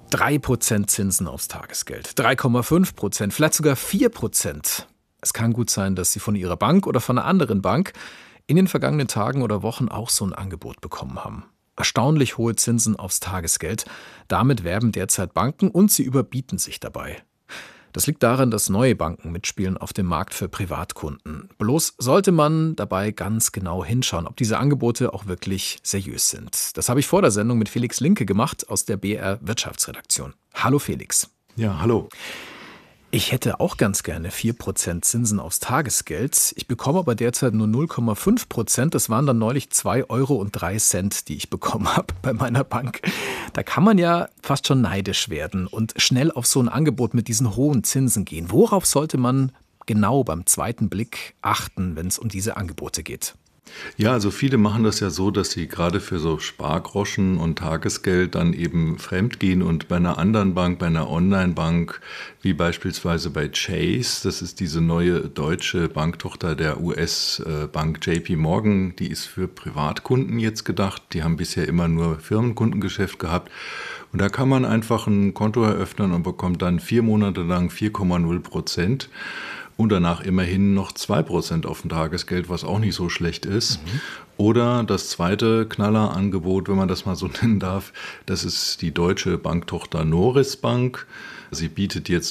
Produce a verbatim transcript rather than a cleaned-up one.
drei Prozent Zinsen aufs Tagesgeld, drei Komma fünf Prozent, vielleicht sogar vier Prozent. Es kann gut sein, dass Sie von Ihrer Bank oder von einer anderen Bank in den vergangenen Tagen oder Wochen auch so ein Angebot bekommen haben. Erstaunlich hohe Zinsen aufs Tagesgeld. Damit werben derzeit Banken und sie überbieten sich dabei. Das liegt daran, dass neue Banken mitspielen auf dem Markt für Privatkunden. Bloß sollte man dabei ganz genau hinschauen, ob diese Angebote auch wirklich seriös sind. Das habe ich vor der Sendung mit Felix Linke gemacht aus der B R Wirtschaftsredaktion. Hallo Felix. Ja, hallo. Ich hätte auch ganz gerne vier Prozent Zinsen aufs Tagesgeld. Ich bekomme aber derzeit nur null Komma fünf Prozent. Das waren dann neulich zwei Euro und drei Cent, die ich bekommen habe bei meiner Bank. Da kann man ja fast schon neidisch werden und schnell auf so ein Angebot mit diesen hohen Zinsen gehen. Worauf sollte man genau beim zweiten Blick achten, wenn es um diese Angebote geht? Ja, also viele machen das ja so, dass sie gerade für so Spargroschen und Tagesgeld dann eben fremdgehen und bei einer anderen Bank, bei einer Online-Bank, wie beispielsweise bei Chase, das ist diese neue deutsche Banktochter der U S-Bank J P Morgan, die ist für Privatkunden jetzt gedacht. Die haben bisher immer nur Firmenkundengeschäft gehabt. Und da kann man einfach ein Konto eröffnen und bekommt dann vier Monate lang vier Komma null Prozent. Und danach immerhin noch zwei Prozent auf dem Tagesgeld, was auch nicht so schlecht ist. Mhm. Oder das zweite Knallerangebot, wenn man das mal so nennen darf, das ist die deutsche Banktochter Noris Bank. Sie bietet jetzt